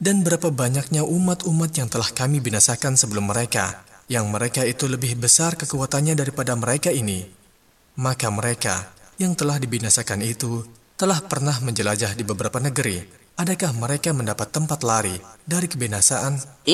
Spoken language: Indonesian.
Dan berapa banyaknya umat-umat yang telah kami binasakan sebelum mereka, yang mereka itu lebih besar kekuatannya daripada mereka ini. Maka mereka yang telah dibinasakan itu telah pernah menjelajah di beberapa negeri. Adakah mereka mendapat tempat lari dari kebinasaan?